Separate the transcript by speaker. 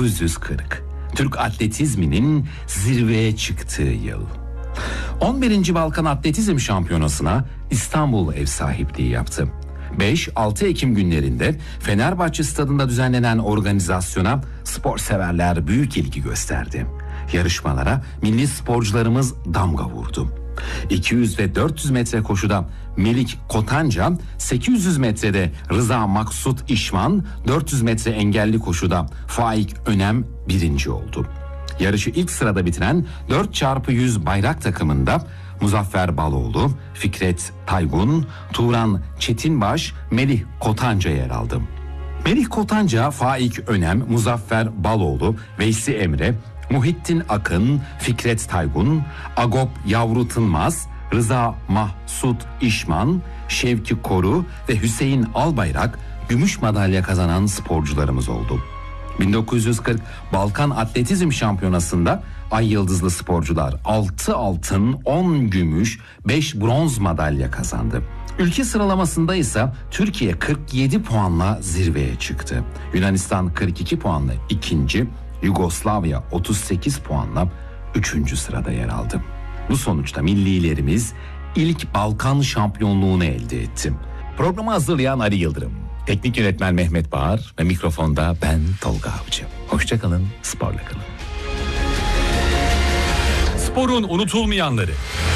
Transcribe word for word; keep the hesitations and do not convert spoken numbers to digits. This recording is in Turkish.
Speaker 1: dokuz yüz kırk. Türk atletizminin zirveye çıktığı yıl. on birinci Balkan Atletizm Şampiyonası'na İstanbul ev sahipliği yaptı. beş altı Ekim günlerinde Fenerbahçe Stadı'nda düzenlenen organizasyona spor severler büyük ilgi gösterdi. Yarışmalara milli sporcularımız damga vurdu. iki yüz ve dört yüz metre koşuda Melik Kotanca, sekiz yüz metrede Rıza Maksut İşman, dört yüz metre engelli koşuda Faik Önem birinci oldu. Yarışı ilk sırada bitiren dört çarpı yüz bayrak takımında Muzaffer Baloğlu, Fikret Taygun, Turan Çetinbaş, Melih Kotanca yer aldı. Melih Kotanca, Faik Önem, Muzaffer Baloğlu, Veysi Emre, Muhittin Akın, Fikret Taygun, Agop Yavru Tınmaz, Rıza Mahsut İşman, Şevki Koru ve Hüseyin Albayrak gümüş madalya kazanan sporcularımız oldu. bin dokuz yüz kırk Balkan Atletizm Şampiyonası'nda ay yıldızlı sporcular altı altın, on gümüş, beş bronz madalya kazandı. Ülke sıralamasında ise Türkiye kırk yedi puanla zirveye çıktı. Yunanistan kırk iki puanla ikinci, Yugoslavya otuz sekiz puanla üçüncü sırada yer aldı. Bu sonuçta millilerimiz ilk Balkan şampiyonluğunu elde etti. Programı hazırlayan Ali Yıldırım, teknik yönetmen Mehmet Bağır ve mikrofonda ben Tolga Avcı. Hoşça kalın, sporla kalın.
Speaker 2: Sporun unutulmayanları.